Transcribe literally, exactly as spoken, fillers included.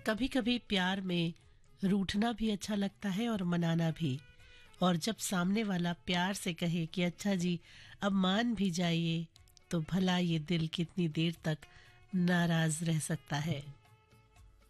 कभी कभी प्यार में रूठना भी अच्छा लगता है और मनाना भी। और जब सामने वाला प्यार से कहे कि अच्छा जी अब मान भी जाइए, तो भला ये दिल कितनी देर तक नाराज रह सकता है।